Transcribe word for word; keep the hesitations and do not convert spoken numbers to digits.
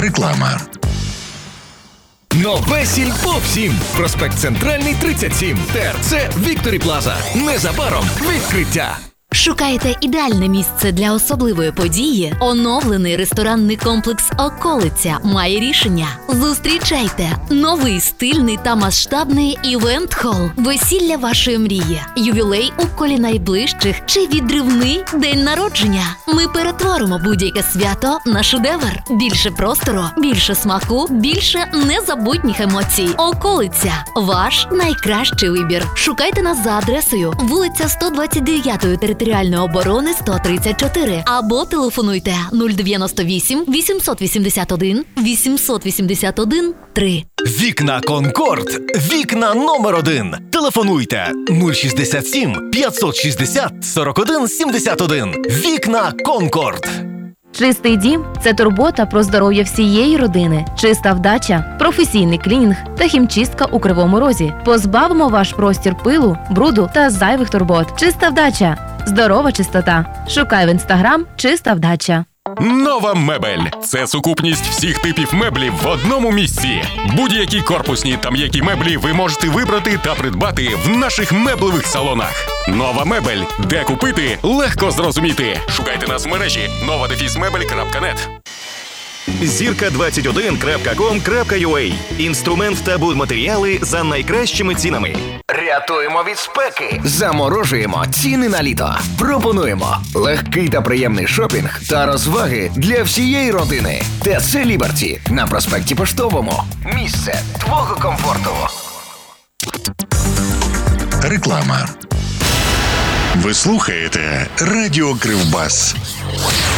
Реклама. Нове сільпо всім. Проспект Центральний, тридцять сім. ТРЦ Вікторі Плаза. Незабаром відкриття. Шукаєте ідеальне місце для особливої події? Оновлений ресторанний комплекс «Околиця» має рішення. Зустрічайте новий стильний та масштабний івент-хол. Весілля вашої мрії, ювілей у колі найближчих чи відривний день народження. Ми перетворимо будь-яке свято на шедевр. Більше простору, більше смаку, більше незабутніх емоцій. «Околиця» – ваш найкращий вибір. Шукайте нас за адресою вулиця сто двадцять дев'ять територіальної оборони сто тридцять чотири або телефонуйте нуль дев'яносто вісім вісімсот вісімдесят один вісімсот вісімдесят один три. Вікна Конкорд. Вікна номер один. Телефонуйте нуль шістдесят сім п'ятсот шістдесят сорок один сімдесят один. Вікна Конкорд. Чистий дім – це турбота про здоров'я всієї родини. Чиста вдача, професійний клінінг та хімчистка у Кривому Розі. Позбавимо ваш простір пилу, бруду та зайвих турбот. Чиста вдача. Здорова чистота. Шукай в інстаграм «Чиста вдача». Нова мебель – це сукупність всіх типів меблів в одному місці. Будь-які корпусні та м'які меблі ви можете вибрати та придбати в наших меблевих салонах. Нова мебель. Де купити? Легко зрозуміти. Шукайте нас в мережі нова дефіс мебель крапка нет. зірка двадцять один крапка ком крапка ю а. Інструмент та будматеріали за найкращими цінами. Рятуємо від спеки. Заморожуємо ціни на літо. Пропонуємо легкий та приємний шопінг та розваги для всієї родини. ТЦ Ліберті на проспекті Поштовому. Місце твого комфорту. Реклама. Ви слухаєте Радіо Кривбас.